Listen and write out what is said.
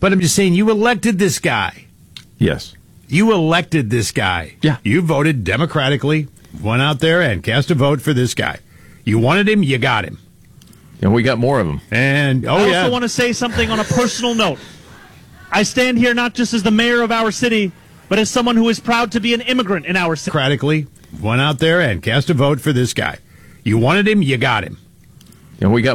But I'm just saying, you elected this guy. Yes. You elected this guy. Yeah. You voted democratically, went out there and cast a vote for this guy. You wanted him, you got him. And we got more of them. And, I also want to say something on a personal note. I stand here not just as the mayor of our city, but as someone who is proud to be an immigrant in our city. Democratically, went out there and cast a vote for this guy. You wanted him, you got him. And we got